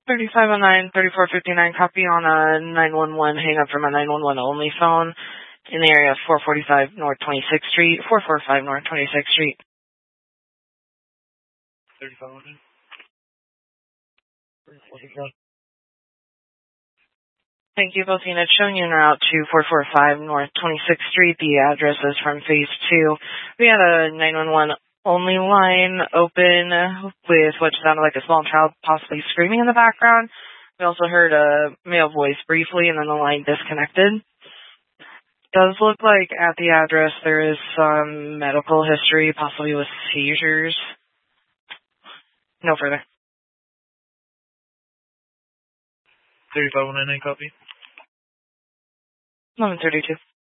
3509, 3459, copy on a 911 hang up from a 911 only phone in the area of 445 North 26th Street, 445 North 26th Street. 3509. Thank you, both units. Showing you en route to 445 North 26th Street. The address is from Phase 2. We had a 911 only line open with what sounded like a small child possibly screaming in the background. We also heard a male voice briefly, and then the line disconnected. Does look like at the address there is some medical history, possibly with seizures. No further. 3519, copy. 1132.